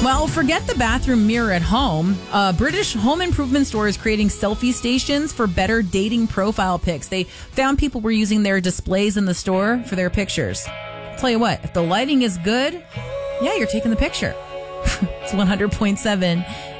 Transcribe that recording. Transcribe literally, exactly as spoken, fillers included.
Well, forget the bathroom mirror at home. A British home improvement store is creating selfie stations for better dating profile pics. They found people were using their displays in the store for their pictures. I'll tell you what, if the lighting is good, yeah, you're taking the picture. It's one hundred point seven